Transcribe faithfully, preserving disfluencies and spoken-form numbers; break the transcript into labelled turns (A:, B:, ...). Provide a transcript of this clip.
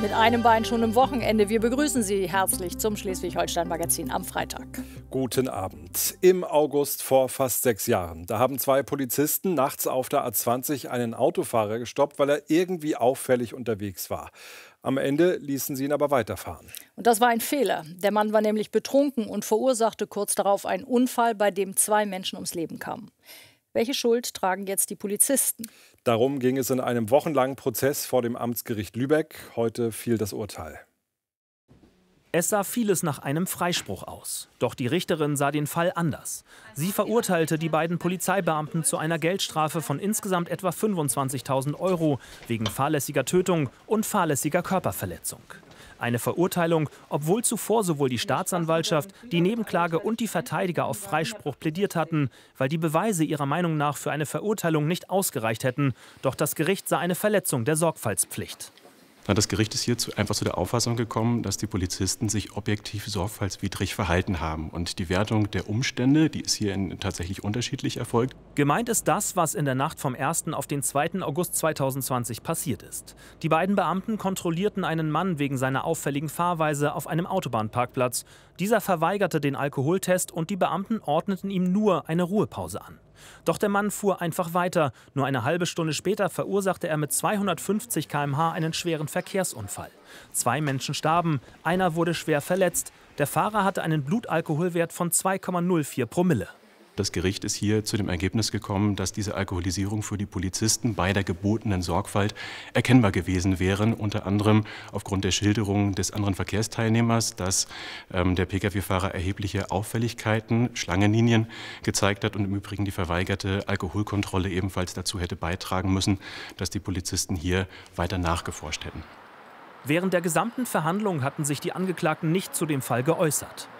A: Mit einem Bein schon im Wochenende. Wir begrüßen Sie herzlich zum Schleswig-Holstein-Magazin am Freitag.
B: Guten Abend. Im August vor fast sechs Jahren. Da haben zwei Polizisten nachts auf der A zwanzig einen Autofahrer gestoppt, weil er irgendwie auffällig unterwegs war. Am Ende ließen sie ihn aber weiterfahren.
A: Und das war ein Fehler. Der Mann war nämlich betrunken und verursachte kurz darauf einen Unfall, bei dem zwei Menschen ums Leben kamen. Welche Schuld tragen jetzt die Polizisten?
B: Darum ging es in einem wochenlangen Prozess vor dem Amtsgericht Lübeck. Heute fiel das Urteil.
C: Es sah vieles nach einem Freispruch aus. Doch die Richterin sah den Fall anders. Sie verurteilte die beiden Polizeibeamten zu einer Geldstrafe von insgesamt etwa fünfundzwanzigtausend Euro wegen fahrlässiger Tötung und fahrlässiger Körperverletzung. Eine Verurteilung, obwohl zuvor sowohl die Staatsanwaltschaft, die Nebenklage und die Verteidiger auf Freispruch plädiert hatten, weil die Beweise ihrer Meinung nach für eine Verurteilung nicht ausgereicht hätten. Doch das Gericht sah eine Verletzung der Sorgfaltspflicht.
D: Das Gericht ist hier zu, einfach zu der Auffassung gekommen, dass die Polizisten sich objektiv sorgfaltswidrig verhalten haben. Und die Wertung der Umstände, die ist hier in, tatsächlich unterschiedlich erfolgt.
C: Gemeint ist das, was in der Nacht vom ersten auf den zweiten August zweitausendzwanzig passiert ist. Die beiden Beamten kontrollierten einen Mann wegen seiner auffälligen Fahrweise auf einem Autobahnparkplatz. Dieser verweigerte den Alkoholtest und die Beamten ordneten ihm nur eine Ruhepause an. Doch der Mann fuhr einfach weiter. Nur eine halbe Stunde später verursachte er mit zweihundertfünfzig Kilometer pro Stunde einen schweren Verkehrsunfall. Zwei Menschen starben, einer wurde schwer verletzt. Der Fahrer hatte einen Blutalkoholwert von zwei Komma null vier Promille.
D: Das Gericht ist hier zu dem Ergebnis gekommen, dass diese Alkoholisierung für die Polizisten bei der gebotenen Sorgfalt erkennbar gewesen wären. Unter anderem aufgrund der Schilderung des anderen Verkehrsteilnehmers, dass ähm, der Pkw-Fahrer erhebliche Auffälligkeiten, Schlangenlinien gezeigt hat und im Übrigen die verweigerte Alkoholkontrolle ebenfalls dazu hätte beitragen müssen, dass die Polizisten hier weiter nachgeforscht hätten.
C: Während der gesamten Verhandlung hatten sich die Angeklagten nicht zu dem Fall geäußert.